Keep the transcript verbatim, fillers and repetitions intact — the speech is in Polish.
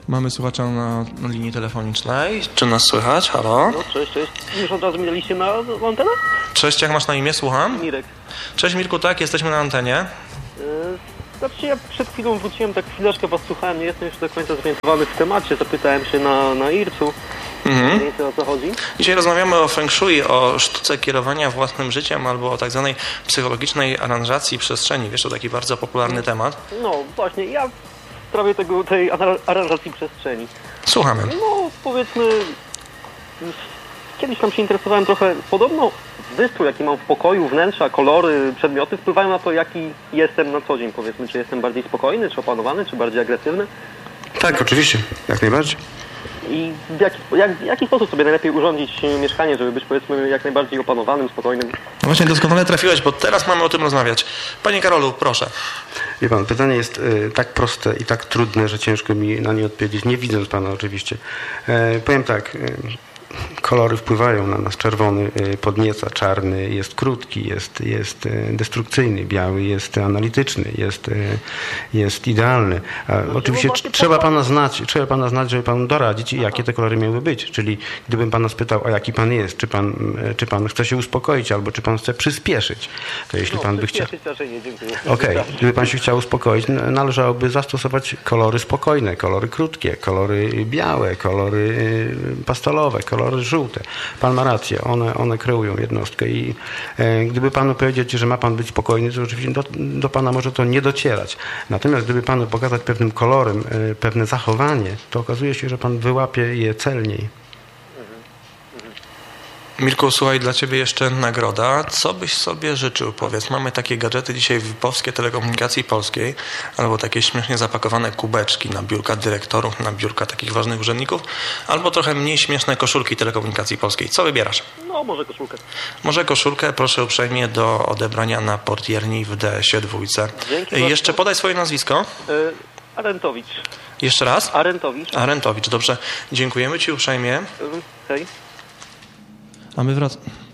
Mamy słuchacza na, na linii telefonicznej. Czy nas słychać? Halo? No, cześć, cześć. Już od razu mi daliście na, na antenę? Cześć, jak masz na imię? Słucham? Mirek. Cześć Mirku, tak, jesteśmy na antenie. Yy, znaczy ja przed chwilą wróciłem, tak chwileczkę was słuchałem, nie jestem jeszcze do końca zorientowany w temacie, zapytałem się na, na IRC-u. Mhm. Nie wiem, o co chodzi. Dzisiaj rozmawiamy o feng shui, o sztuce kierowania własnym życiem albo o tak zwanej psychologicznej aranżacji przestrzeni. Wiesz, to taki bardzo popularny temat. No właśnie, ja w sprawie tego, tej aranżacji przestrzeni. Słuchamy. No powiedzmy, kiedyś tam się interesowałem trochę, podobno wystrój, jaki mam w pokoju, wnętrza, kolory, przedmioty wpływają na to, jaki jestem na co dzień, powiedzmy, czy jestem bardziej spokojny, czy opanowany, czy bardziej agresywny. Tak, oczywiście, jak najbardziej. I w jaki, jak, w jaki sposób sobie najlepiej urządzić mieszkanie, żeby być, powiedzmy, jak najbardziej opanowanym, spokojnym? No właśnie, doskonale trafiłeś, bo teraz mamy o tym rozmawiać. Panie Karolu, proszę. Wie pan, pytanie jest y, tak proste i tak trudne, że ciężko mi na nie odpowiedzieć, nie widząc pana oczywiście. E, powiem tak, y, kolory wpływają na nas. Czerwony y, podnieca, czarny jest krótki, jest, jest y, destrukcyjny, biały jest analityczny, jest, y, jest idealny. A, no, oczywiście trzeba pana znać, trzeba pana znać, żeby panu doradzić, jakie te kolory miały być. Czyli gdybym pana spytał, a jaki pan jest, czy pan, czy pan chce się uspokoić, albo czy pan chce przyspieszyć, to jeśli no, pan by chciał... nie, dziękuję. Okej, okay. Gdyby pan się chciał uspokoić, należałoby zastosować kolory spokojne, kolory krótkie, kolory białe, kolory pastelowe, kolory żółte. Pan ma rację, one, one kreują jednostkę i e, gdyby panu powiedzieć, że ma pan być spokojny, to oczywiście do, do pana może to nie docierać. Natomiast gdyby panu pokazać pewnym kolorem e, pewne zachowanie, to okazuje się, że pan wyłapie je celniej. Mirku, słuchaj, dla ciebie jeszcze nagroda. Co byś sobie życzył? Powiedz, mamy takie gadżety dzisiaj w Polskiej Telekomunikacji Polskiej, albo takie śmiesznie zapakowane kubeczki na biurka dyrektorów, na biurka takich ważnych urzędników, albo trochę mniej śmieszne koszulki Telekomunikacji Polskiej. Co wybierasz? No, może koszulkę. Może koszulkę, proszę uprzejmie do odebrania na portierni w D S ie dwójce. Dzięki jeszcze bardzo. Podaj swoje nazwisko. Y Arentowicz. Jeszcze raz? Arentowicz. Arentowicz, dobrze. Dziękujemy ci uprzejmie. Y hej. A my wracamy.